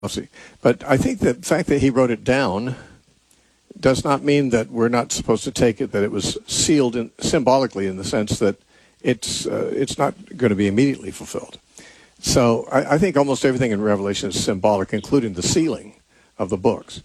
policy. But I think that the fact that he wrote it down does not mean that we're not supposed to take it that it was sealed symbolically in the sense that it's not going to be immediately fulfilled. So I think almost everything in Revelation is symbolic, including the sealing of the books.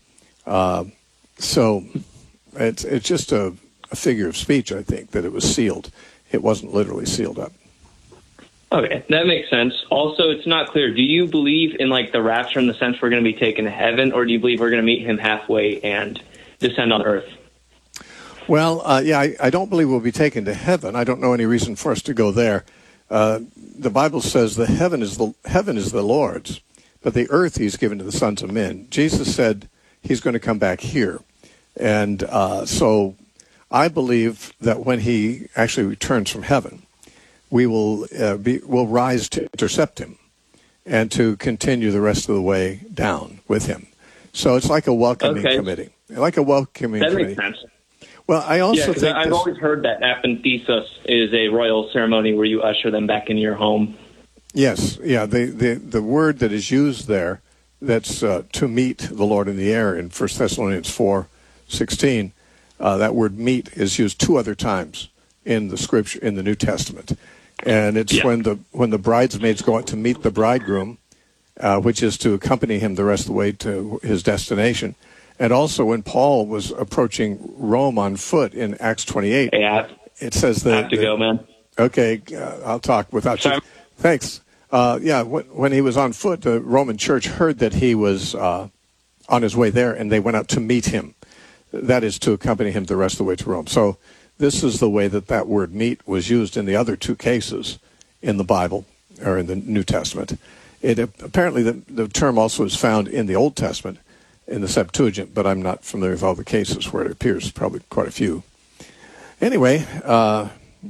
So it's just a figure of speech, I think, that it was sealed. It wasn't literally sealed up. Okay, that makes sense. Also, it's not clear. Do you believe in like the rapture in the sense we're going to be taken to heaven, or do you believe we're going to meet him halfway and descend on earth? Well, I don't believe we'll be taken to heaven. I don't know any reason for us to go there. The Bible says the heaven is the Lord's, but the earth he's given to the sons of men. Jesus said he's going to come back here. And so I believe that when he actually returns from heaven, we'll rise to intercept him and to continue the rest of the way down with him. So it's like a welcoming committee. Like a welcoming committee. That makes sense. Well, I also think I've always heard that appenthesis is a royal ceremony where you usher them back into your home. Yes, yeah. The word that is used there, that's to meet the Lord in the air in 1 Thessalonians 4:16. That word "meet" is used 2 other times in the Scripture in the New Testament, and it's when the bridesmaids go out to meet the bridegroom, which is to accompany him the rest of the way to his destination. And also when Paul was approaching Rome on foot in Acts 28, it says that... I have to go, man. Okay, I'll talk without you. Thanks. When he was on foot, the Roman church heard that he was on his way there, and they went out to meet him. That is, to accompany him the rest of the way to Rome. So this is the way that word meet was used in the other 2 cases in the Bible, or in the New Testament. Apparently the term also is found in the Old Testament, in the Septuagint, but I'm not familiar with all the cases where it appears, probably quite a few. Anyway, I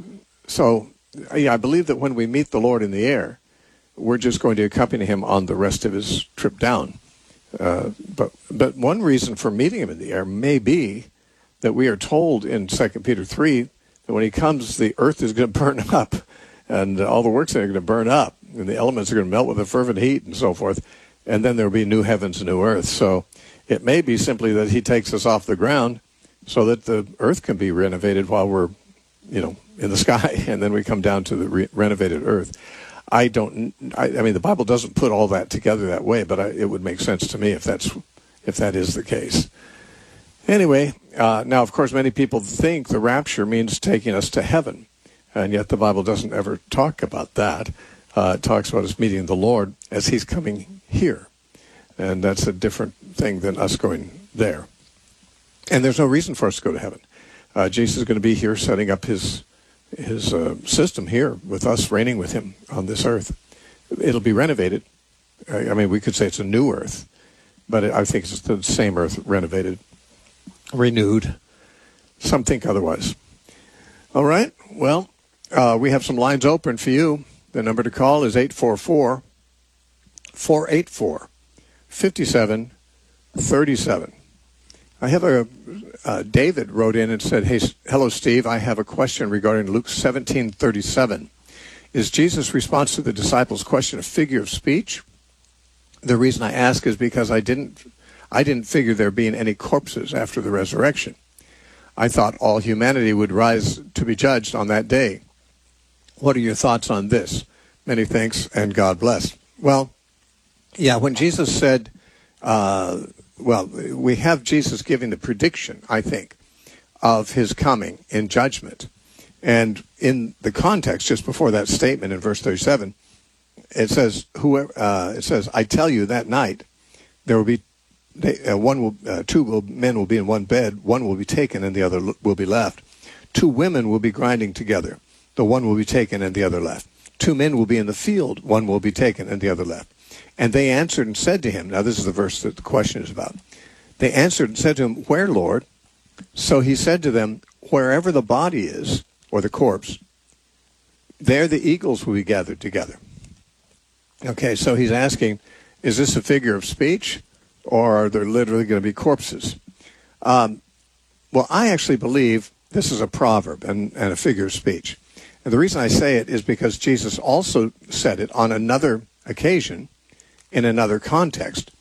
believe that when we meet the Lord in the air, we're just going to accompany him on the rest of his trip down. But one reason for meeting him in the air may be that we are told in 2 Peter 3 that when he comes, the earth is going to burn up, and all the works are going to burn up, and the elements are going to melt with a fervent heat and so forth, and then there will be new heavens and new earth. So it may be simply that he takes us off the ground so that the earth can be renovated while we're, in the sky, and then we come down to the renovated earth. I mean, the Bible doesn't put all that together that way, but it would make sense to me if that is the case. Anyway, now, of course, many people think the rapture means taking us to heaven, and yet the Bible doesn't ever talk about that. It talks about us meeting the Lord as he's coming here, and that's a different thing than us going there. And there's no reason for us to go to heaven. Jesus is going to be here setting up his system here with us, reigning with him on this earth. It'll be renovated. I mean, we could say it's a new earth, but I think it's the same earth, renovated, renewed. Some think otherwise. All right. Well, we have some lines open for you. The number to call is 844-484-5737. I have David wrote in and said, "Hey, hello, Steve. I have a question regarding Luke 17:37. Is Jesus' response to the disciples' question a figure of speech? The reason I ask is because I didn't figure there being any corpses after the resurrection. I thought all humanity would rise to be judged on that day. What are your thoughts on this? Many thanks, and God bless." Well, yeah, when Jesus said, we have Jesus giving the prediction, I think, of his coming in judgment. And in the context, just before that statement in verse 37, it says, "I tell you that night there will be two men will be in one bed, one will be taken and the other will be left. 2 women will be grinding together, the one will be taken and the other left. 2 men will be in the field, one will be taken and the other left. And they answered and said to him," now this is the verse that the question is about. "They answered and said to him, 'Where, Lord?' So he said to them, 'Wherever the body is, or the corpse, there the eagles will be gathered together.'" Okay, so he's asking, is this a figure of speech, or are there literally going to be corpses? Well, I actually believe this is a proverb and a figure of speech. And the reason I say it is because Jesus also said it on another occasion in another context.